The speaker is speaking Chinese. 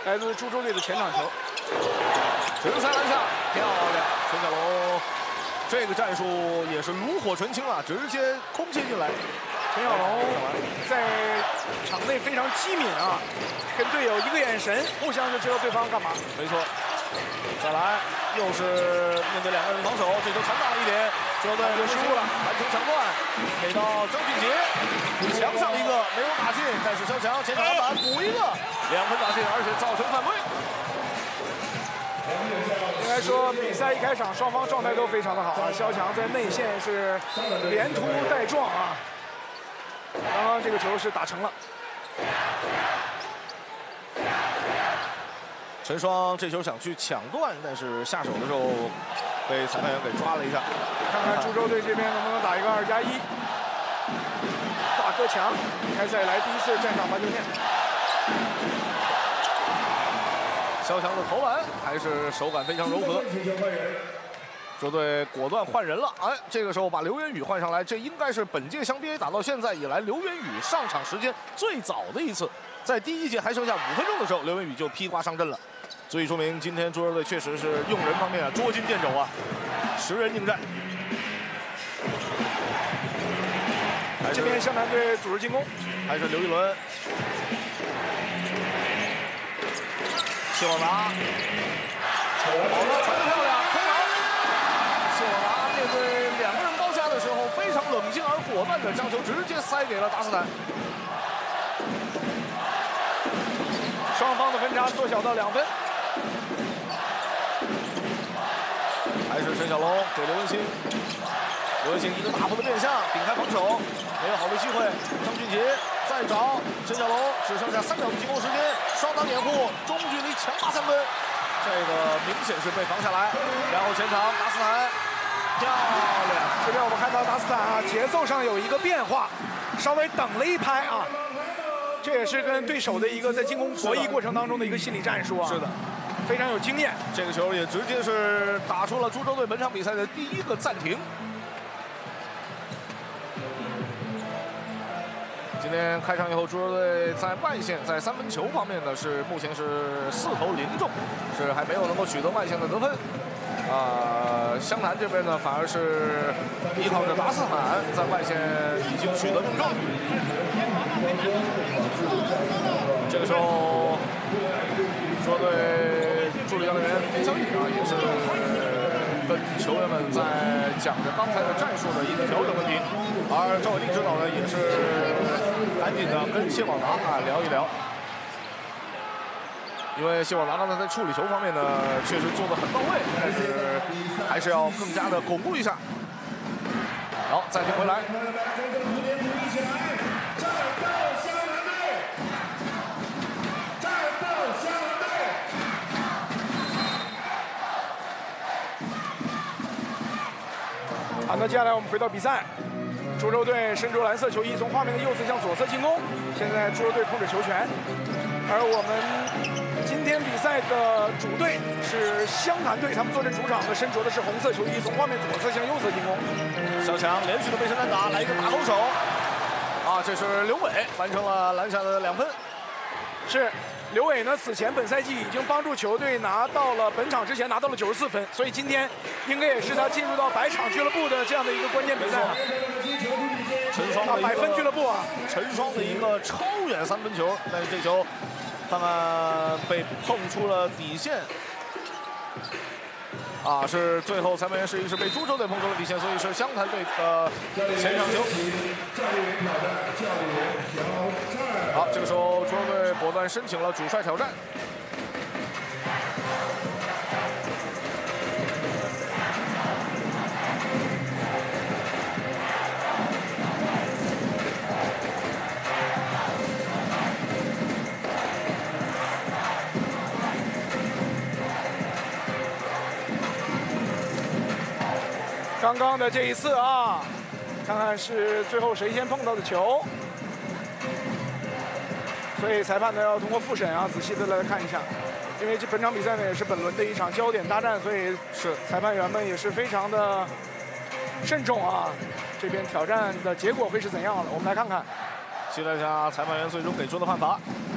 来自株洲队的前场球。 直塞篮下，漂亮！陈小龙这个战术也是炉火纯青啊，直接空切进来。 陈小龙在场内非常机敏啊，跟队友一个眼神，互相就知道对方干嘛。 没错。再来，又是面对两个人防守，这球传大了一点，球队就失误了，完成抢断，给到张俊杰，墙上一个没有打进，但是肖强前场篮板补一个，2分打进，而且造成犯规。 应该说比赛一开场，双方状态都非常的好啊。肖强在内线是连突带撞啊，刚刚这个球是打成了。 陈双这球想去抢断，但是下手的时候被裁判员给抓了一下。 看看株洲队这边能不能打一个2+1。大哥强，开赛来第一次站上罚球线。 肖强的投篮还是手感非常柔和。球队果断换人了，哎，这个时候把刘元宇换上来，这应该是本届湘 BA 打到现在以来刘元宇上场时间最早的一次。在第一节还剩下5分钟的时候，刘元宇就披挂上阵了，足以说明今天中国队确实是用人方面啊捉襟见肘啊，10人应战。 这边湘南队组织进攻， 还是刘一伦。谢网达，好的，传得漂亮，空篮。谢网达面对2个人包夹的时候，非常冷静而果断的将球直接塞给了达斯坦。 双方的分差缩小到2分。 还是陈小龙给刘文新，刘文新一个大幅的变向，顶开防守，没有好的机会。张俊杰再找陈小龙，只剩下3秒的进攻时间，双挡掩护，中距离强打3分，这个明显是被防下来。然后前场达斯坦，漂亮！ 这边我们看到达斯坦啊，节奏上有一个变化，稍微等了一拍啊。这也是跟对手的一个在进攻博弈过程当中的一个心理战术啊。 是的， 非常有经验。 这个球也直接是打出了株洲队本场比赛的第1个暂停。今天开场以后，株洲队在外线在3分球方面呢是目前是4投0中，是还没有能够取得外线的得分。湘南这边呢反而是依靠着达斯坦在外线已经取得命中。这个时候，说对助理教练员林小雨啊，也是跟球员们在讲着刚才的战术的一个调整问题，而赵伟立指导呢也是赶紧的跟谢网达啊聊一聊，因为谢网达刚才在处理球方面呢确实做得很到位，但是还是要更加的巩固一下。好，暂停回来。 好，那接下来我们回到比赛。株洲队身着蓝色球衣，从画面的右侧向左侧进攻。现在株洲队控制球权，而我们今天比赛的主队是湘潭队，他们坐镇主场的，身着的是红色球衣，从画面左侧向右侧进攻。 小强连续的背身单打，来一个大勾手。啊，这是刘伟完成了篮下的2分。 是。刘伟呢，此前本赛季已经帮助球队本场之前拿到了94分，所以今天应该也是他进入到100场俱乐部的这样的一个关键比赛。 陈双的 100分俱乐部啊， 陈双的一个超远3分球，但是这球看看被碰出了底线。啊，是最后裁判员示意是被株洲队碰出了底线，所以是湘潭队的前场球。好，这个时候株洲队果断申请了主帅挑战。 刚刚的这一次啊，看看是最后谁先碰到的球。所以裁判呢要通过复审啊，仔细的来看一下，因为这本场比赛呢也是本轮的一场焦点大战，所以是裁判员们也是非常的慎重啊。这边挑战的结果会是怎样的？我们来看看。 期待一下裁判员最终给出的判罚。